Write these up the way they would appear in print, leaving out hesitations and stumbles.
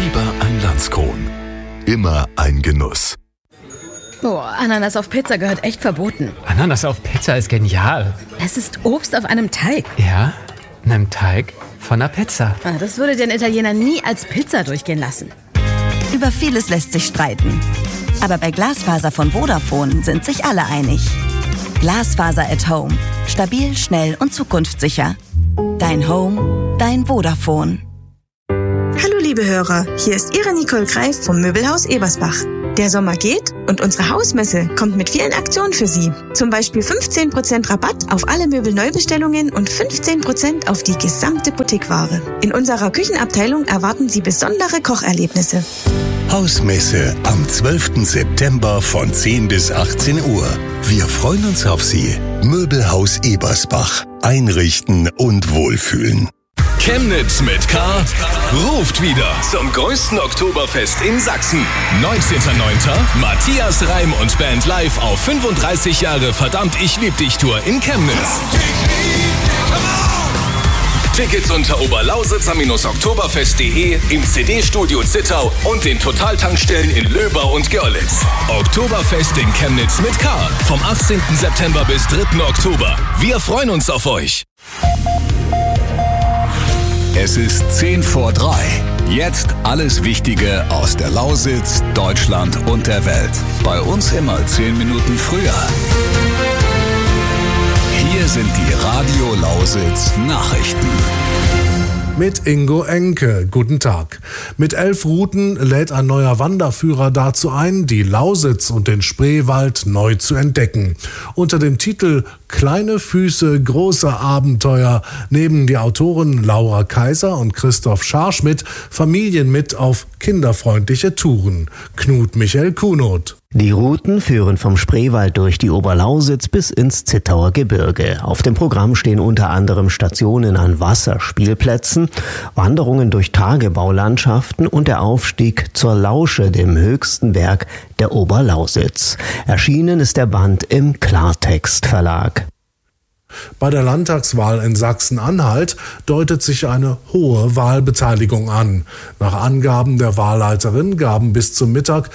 Lieber ein Landskron. Immer ein Genuss. Boah, Ananas auf Pizza gehört echt verboten. Ananas auf Pizza ist genial. Es ist Obst auf einem Teig. Ja, einem Teig von einer Pizza. Das würde den Italiener nie als Pizza durchgehen lassen. Über vieles lässt sich streiten. Aber bei Glasfaser von Vodafone sind sich alle einig. Glasfaser at Home. Stabil, schnell und zukunftssicher. Dein Home, dein Vodafone. Hallo liebe Hörer, hier ist Ihre Nicole Greif vom Möbelhaus Ebersbach. Der Sommer geht und unsere Hausmesse kommt mit vielen Aktionen für Sie. Zum Beispiel 15% Rabatt auf alle Möbelneubestellungen und 15% auf die gesamte Boutiqueware. In unserer Küchenabteilung erwarten Sie besondere Kocherlebnisse. Hausmesse am 12. September von 10 bis 18 Uhr. Wir freuen uns auf Sie. Möbelhaus Ebersbach. Einrichten und wohlfühlen. Chemnitz mit K ruft wieder zum größten Oktoberfest in Sachsen. 19.09. Matthias Reim und Band live auf 35 Jahre Verdammt, ich lieb dich Tour in Chemnitz. Tickets unter oberlausitzer-oktoberfest.de, im CD-Studio Zittau und den Totaltankstellen in Löber und Görlitz. Oktoberfest in Chemnitz mit K. Vom 18. September bis 3. Oktober. Wir freuen uns auf euch. Es ist 2:10. Jetzt alles Wichtige aus der Lausitz, Deutschland und der Welt. Bei uns immer 10 Minuten früher. Hier sind die Radio Lausitz Nachrichten. Mit Ingo Enke. Guten Tag. Mit 11 Routen lädt ein neuer Wanderführer dazu ein, die Lausitz und den Spreewald neu zu entdecken. Unter dem Titel Kleine Füße, große Abenteuer nehmen die Autoren Laura Kaiser und Christoph Scharschmidt Familien mit auf kinderfreundliche Touren. Knut Michael Kunoth. Die Routen führen vom Spreewald durch die Oberlausitz bis ins Zittauer Gebirge. Auf dem Programm stehen unter anderem Stationen an Wasserspielplätzen, Wanderungen durch Tagebaulandschaften und der Aufstieg zur Lausche, dem höchsten Berg der Oberlausitz. Erschienen ist der Band im Klartext Verlag. Bei der Landtagswahl in Sachsen-Anhalt deutet sich eine hohe Wahlbeteiligung an. Nach Angaben der Wahlleiterin gaben bis zum Mittag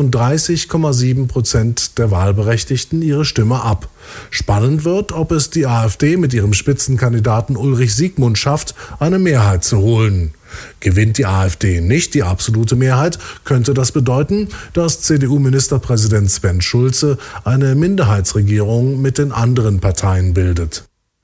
34,7% der Wahlberechtigten ihre Stimme ab. Spannend wird, ob es die AfD mit ihrem Spitzenkandidaten Ulrich Siegmund schafft, eine Mehrheit zu holen. Gewinnt die AfD nicht die absolute Mehrheit, könnte das bedeuten, dass CDU-Ministerpräsident Sven Schulze eine Minderheitsregierung mit den anderen Parteien bildet.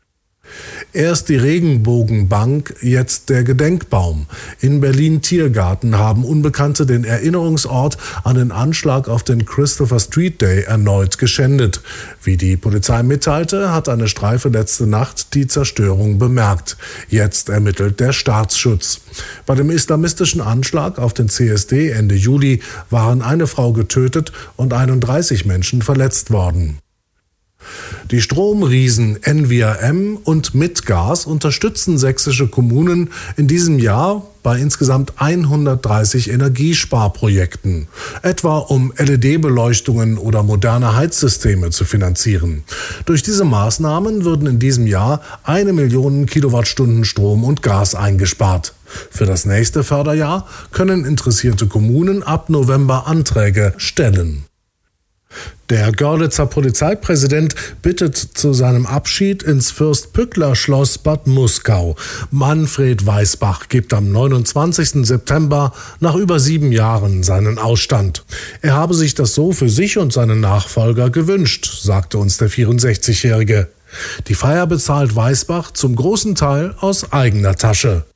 Erst die Regenbogenbank, jetzt der Gedenkbaum. In Berlin-Tiergarten haben Unbekannte den Erinnerungsort an den Anschlag auf den Christopher Street Day erneut geschändet. Wie die Polizei mitteilte, hat eine Streife letzte Nacht die Zerstörung bemerkt. Jetzt ermittelt der Staatsschutz. Bei dem islamistischen Anschlag auf den CSD Ende Juli waren eine Frau getötet und 31 Menschen verletzt worden. Die Stromriesen NWRM und Mitgas unterstützen sächsische Kommunen in diesem Jahr bei insgesamt 130 Energiesparprojekten, etwa um LED-Beleuchtungen oder moderne Heizsysteme zu finanzieren. Durch diese Maßnahmen würden in diesem Jahr 1 Million Kilowattstunden Strom und Gas eingespart. Für das nächste Förderjahr können interessierte Kommunen ab November Anträge stellen. Der Görlitzer Polizeipräsident bittet zu seinem Abschied ins Fürst-Pückler-Schloss Bad Muskau. Manfred Weisbach gibt am 29. September nach über 7 Jahren seinen Ausstand. Er habe sich das so für sich und seinen Nachfolger gewünscht, sagte uns der 64-Jährige. Die Feier bezahlt Weisbach zum großen Teil aus eigener Tasche.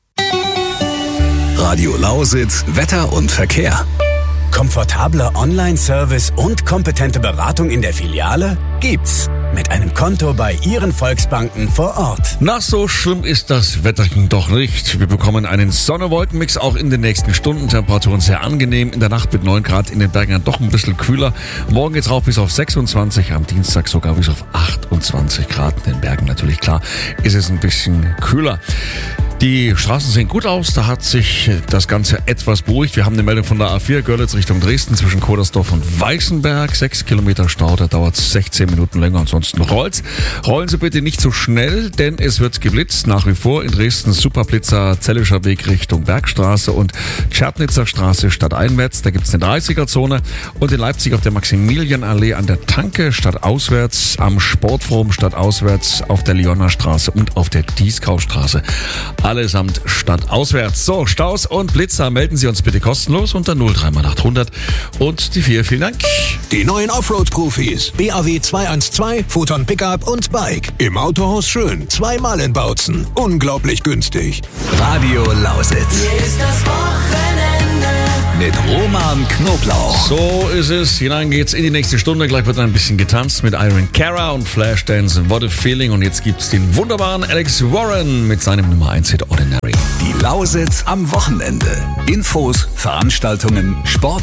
Radio Lausitz, Wetter und Verkehr. Komfortabler Online-Service und kompetente Beratung in der Filiale gibt's. Mit einem Konto bei Ihren Volksbanken vor Ort. Na, so schlimm ist das Wetterchen doch nicht. Wir bekommen einen Sonne-Wolken-Mix auch in den nächsten Stunden. Temperaturen sehr angenehm. In der Nacht mit 9 Grad, in den Bergen doch ein bisschen kühler. Morgen geht's rauf bis auf 26, am Dienstag sogar bis auf 28 Grad. In den Bergen natürlich klar ist es ein bisschen kühler. Die Straßen sehen gut aus, da hat sich das Ganze etwas beruhigt. Wir haben eine Meldung von der A4 Görlitz Richtung Dresden zwischen Kodersdorf und Weißenberg. 6 Kilometer Stau, da dauert es 16 Minuten länger, ansonsten rollt's. Rollen Sie bitte nicht so schnell, denn es wird geblitzt. Nach wie vor in Dresden Superblitzer, Zellischer Weg Richtung Bergstraße und Tschernitzer Straße stadteinwärts. Da gibt's eine 30er-Zone und in Leipzig auf der Maximilianallee an der Tanke stadtauswärts, am Sportforum stadtauswärts, auf der Lyoner Straße und auf der Dieskaustraße. Allesamt stadtauswärts. So, Staus und Blitzer melden Sie uns bitte kostenlos unter 03800 und die 4. Vielen Dank. Die neuen Offroad-Profis. BAW 212, Photon Pickup und Bike. Im Autohaus schön. 2-mal in Bautzen. Unglaublich günstig. Radio Lausitz. Hier ist das Wochenende. Mit Roman Knoblauch. So ist es. Hinein geht's in die nächste Stunde. Gleich wird ein bisschen getanzt mit Irene Cara und Flashdance. What a Feeling. Und jetzt gibt's den wunderbaren Alex Warren mit seinem Nummer 1 Hit Ordinary. Die Lausitz am Wochenende. Infos, Veranstaltungen, Sport.